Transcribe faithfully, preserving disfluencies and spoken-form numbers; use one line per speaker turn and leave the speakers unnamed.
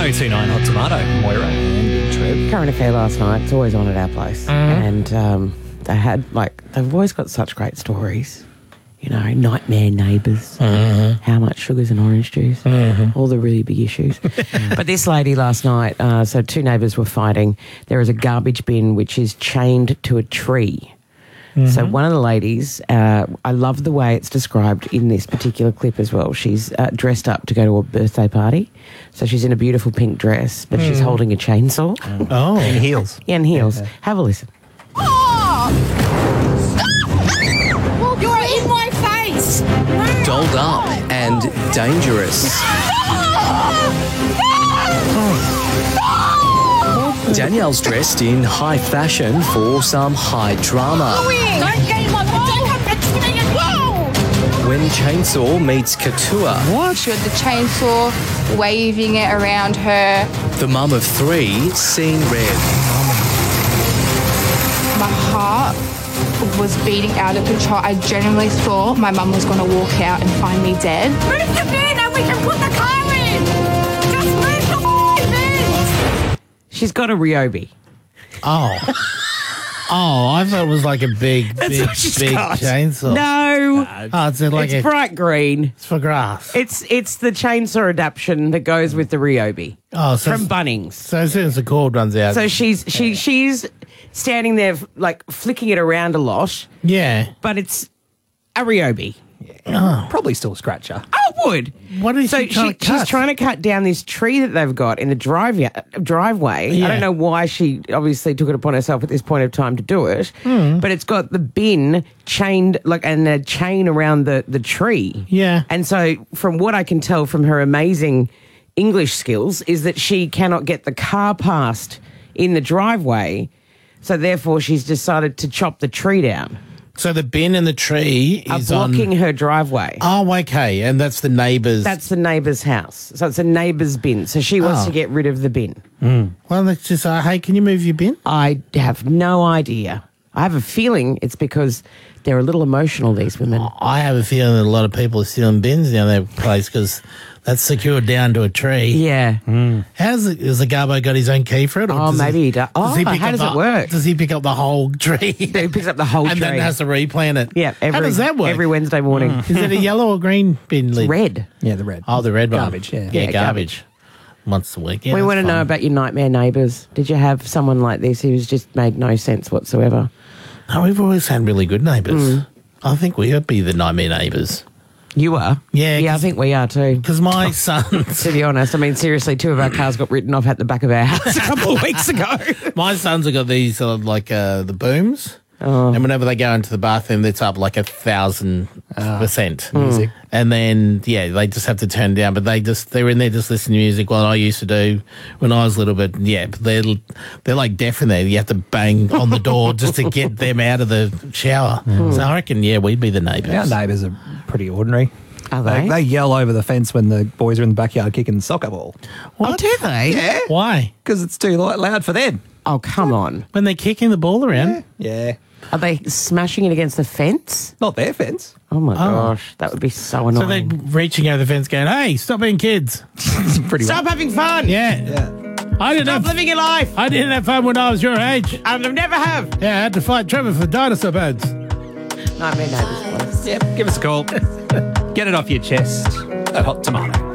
oh two nine Hot Tomato, Moira and Trev.
Current affair last night. It's always on at our place.
Mm.
And um, they had, like, they've always got such great stories. You know, nightmare neighbours,
Mm-hmm.
how much sugars and orange juice,
Mm-hmm.
all the really big issues. But this lady last night, uh, so two neighbours were fighting. There is a garbage bin which is chained to a tree.
Mm-hmm.
So one of the ladies, uh, I love the way it's described in this particular clip as well. She's uh, dressed up to go to a birthday party. So she's in a beautiful pink dress, but she's holding a chainsaw.
Oh.
In heels.
Yeah, and heels. Have a listen.
You're in my face!
Dolled up and dangerous. Danielle's dressed in high fashion for some high drama.
Don't get in my Don't come back to me as well!
When Chainsaw meets Katua,
She had the chainsaw, waving it around her.
the mum of three seeing red.
My heart was beating out of control. I genuinely thought my mum was going to walk out and find me dead.
Move the bin and we can put the car in! Just move the f***ing bin!
She's got a Ryobi.
Oh. Oh, I thought it was like a big, big,
what she's
big
got.
chainsaw.
No,
Oh, it's like
it's
a,
bright green.
it's for grass.
It's it's the chainsaw adaptation that goes with the Ryobi
Oh, so,
from Bunnings.
so as soon as the cord runs out.
So she's she she's standing there like flicking it around a lot,
yeah.
but it's a Ryobi.
Probably still a scratcher.
I would.
What is
so
she trying to cut?
She's trying to cut down this tree that they've got in the drive driveway.
Yeah.
I don't know why she obviously took it upon herself at this point of time to do it,
Hmm.
but it's got the bin chained like and a chain around the the tree.
Yeah.
And so, from what I can tell from her amazing English skills, is that she cannot get the car past in the driveway. So therefore, she's decided to chop the tree down,
So the bin and the tree
are
is on.
blocking her driveway.
Oh, okay. And that's the neighbours.
That's the neighbour's house. So it's a neighbour's bin. So she wants
Oh.
to get rid of the bin.
Well, let's just say, hey, can you move your bin?
I have no idea. I have a feeling it's because they're a little emotional, these women.
I have a feeling that a lot of people are stealing bins down their place because that's secured down to a tree.
Yeah.
How's it, has the Garbo got his own key for it? or
Oh,
does
maybe he does. Oh,
pick
how
up
does
the-
it work?
Does he pick up the whole tree?
He picks up the whole
and
tree.
then has to replant it?
Yeah. Every,
How does that work?
Every Wednesday morning.
Is it a yellow or green bin lid?
Red.
Yeah, the red.
Oh, the red one.
Garbage, yeah.
Yeah,
Yeah,
garbage. Once a week. Yeah,
we
that's
want to know
fine.
about your nightmare neighbours. Did you have someone like this who's just made no sense whatsoever?
No, we've always had really good neighbours.
Mm.
I think we would be the nightmare neighbours.
You are?
Yeah,
Yeah, I
'cause-
think we are too.
Because my sons,
To be honest, I mean, seriously, two of our cars got written off at the back of our house a couple of weeks ago.
my sons have got these uh, like uh, the booms,
Oh.
and whenever they go into the bathroom, it's up like a thousand percent
Ah.
music. And then yeah, they just have to turn down. But they just they're in there just listening to music. What I used to do when I was little, but yeah, but they're they're like deaf in there. You have to bang on the door just to get them out of the shower. So I reckon yeah, we'd be the neighbours.
Our neighbours are pretty ordinary.
Are
They,
they?
they yell over the fence when the boys are in the backyard kicking the soccer ball.
Oh, do they?
Yeah.
Why?
Because it's too li- loud for them.
Oh, come on.
When they're kicking the ball around?
Yeah.
Are they smashing it against the fence?
Not their fence.
Oh, my gosh. That would be so
So they're
annoying.
reaching over the fence, going, "Hey, stop being kids."
It's pretty
Stop having fun.
Yeah,
Yeah.
I didn't
Stop
have
living your life.
I didn't have fun when I was your age.
And I never have.
Yeah, I had to fight Trevor for dinosaur birds.
Nightmare neighbours, please.
Yep. Give us a call. Get it off your chest at Hot Tomato.